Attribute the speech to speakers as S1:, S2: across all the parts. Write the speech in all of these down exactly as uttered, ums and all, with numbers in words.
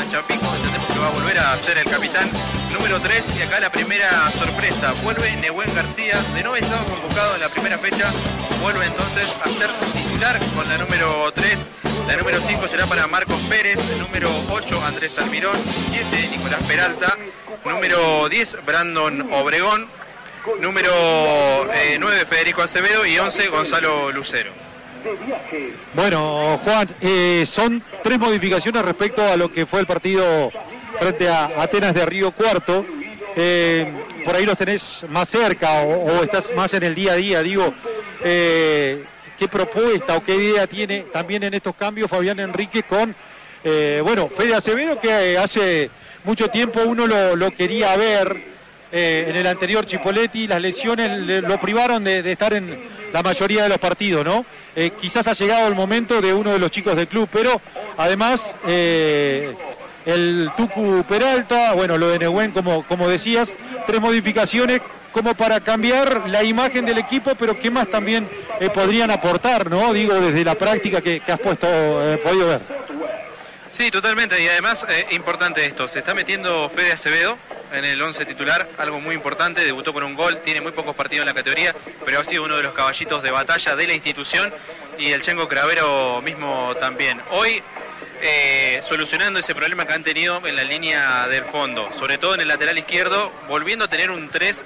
S1: Manchapico, entendemos que va a volver a ser el capitán. Número tres, y acá la primera sorpresa, vuelve Nehuen García, de no haber estado convocado en la primera fecha, vuelve entonces a ser titular con la número tres. La número cinco será para Marcos Pérez, número ocho Andrés Almirón, siete Nicolás Peralta, número diez Brandon Obregón, número eh, nueve Federico Acevedo y once Gonzalo Lucero.
S2: Bueno, Juan, eh, son tres modificaciones respecto a lo que fue el partido frente a Atenas de Río Cuarto. Eh, por ahí los tenés más cerca o, o estás más en el día a día, digo. Eh, ¿Qué propuesta o qué idea tiene también en estos cambios Fabián Enríquez con, eh, bueno, Fede Acevedo, que hace mucho tiempo uno lo, lo quería ver eh, en el anterior Chipoletti, las lesiones le, lo privaron de, de estar en la mayoría de los partidos, ¿no? Eh, quizás ha llegado el momento de uno de los chicos del club, pero además eh, el Tucu Peralta, bueno, lo de Nehuen, como, como decías, tres modificaciones como para cambiar la imagen del equipo, pero qué más también eh, podrían aportar, ¿no? Digo, desde la práctica que, que has puesto, eh, podido ver.
S1: Sí, totalmente, y además, eh, importante esto, se está metiendo Fede Acevedo en el once titular, algo muy importante, debutó con un gol, tiene muy pocos partidos en la categoría, pero ha sido uno de los caballitos de batalla de la institución, y el Chengo Cravero mismo también. Hoy, Eh, solucionando ese problema que han tenido en la línea del fondo, sobre todo en el lateral izquierdo, volviendo a tener un tres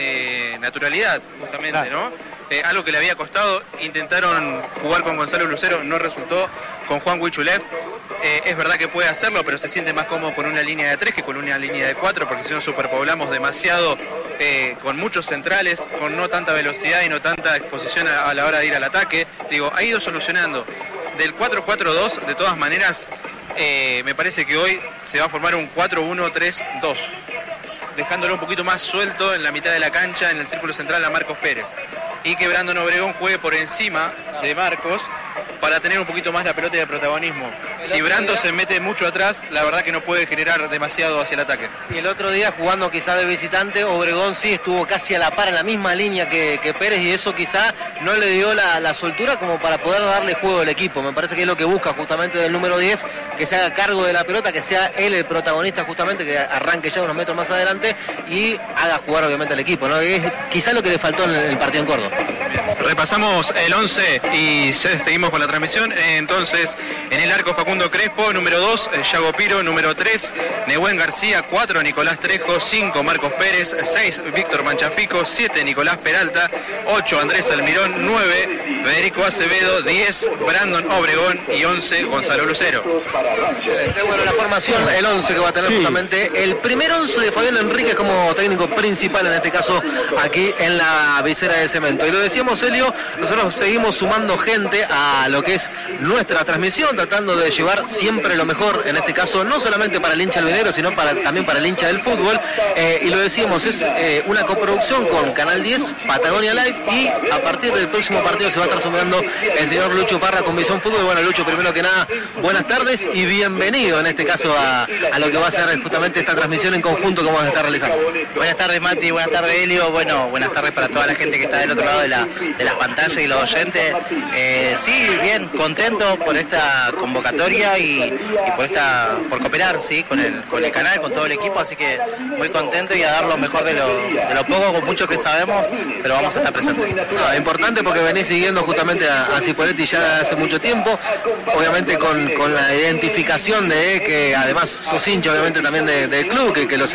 S1: de naturalidad, justamente, ¿no? Eh, algo que le había costado, intentaron jugar con Gonzalo Lucero, no resultó, con Juan Huichulev, eh, es verdad que puede hacerlo, pero se siente más cómodo con una línea de tres que con una línea de cuatro, porque si no superpoblamos demasiado, eh, con muchos centrales, con no tanta velocidad y no tanta exposición a, a la hora de ir al ataque. Digo, ha ido solucionando. Del cuatro cuatro dos, de todas maneras, eh, me parece que hoy se va a formar un cuatro uno tres dos, dejándolo un poquito más suelto en la mitad de la cancha, en el círculo central a Marcos Pérez. Y que Brandon Obregón juegue por encima de Marcos para tener un poquito más la pelota y el protagonismo. Si Brando se mete mucho atrás, la verdad que no puede generar demasiado hacia el ataque.
S3: Y el otro día, jugando quizá de visitante, Obregón sí estuvo casi a la par, en la misma línea que, que Pérez, y eso quizá no le dio la, la soltura como para poder darle juego al equipo. Me parece que es lo que busca justamente del número diez, que se haga cargo de la pelota, que sea él el protagonista justamente, que arranque ya unos metros más adelante y haga jugar obviamente al equipo, ¿no? Es quizá lo que le faltó en el partido en Córdoba.
S1: Repasamos el once y seguimos con la transmisión. Entonces, en el arco Facundo Crespo, número dos, Yago Piro, número tres, Nehuen García, cuatro, Nicolás Trejo, cinco, Marcos Pérez, seis, Víctor Manchafico, siete, Nicolás Peralta, ocho, Andrés Almirón, nueve, Federico Acevedo, diez, Brandon Obregón y once, Gonzalo Lucero.
S3: Bueno, la formación, el once que va a tener sí. justamente el primer once de Fabián Enríquez como técnico principal, en este caso aquí en la visera de cemento. Y lo decíamos, Helio, nosotros seguimos sumando gente a lo que es nuestra transmisión, tratando de llevar siempre lo mejor, en este caso no solamente para el hincha albinegro, sino para, también para el hincha del fútbol. Eh, y lo decíamos, es eh, una coproducción con Canal diez, Patagonia Live, y a partir del próximo partido se va a estar sumando el señor Lucho Parra con Visión Fútbol. Bueno, Lucho, primero que nada, buenas tardes y bienvenido en este caso a, a lo que va a ser justamente esta transmisión en conjunto que vamos a estar realizando.
S4: Buenas tardes, Mati, buenas tardes, Helio. Bueno, buenas tardes para toda la gente que está del otro lado de la, de las pantallas y los oyentes. Eh, sí, bien, contento por esta convocatoria y, y por esta por cooperar, sí, con el con el canal, con todo el equipo, así que muy contento y a dar lo mejor de lo, de lo poco, con mucho que sabemos, pero vamos a estar presentes.
S3: No, importante porque venís siguiendo justamente a, a Cipoletti ya hace mucho tiempo, obviamente con, con la identificación de que además sos hincha obviamente también de, del club, que, que los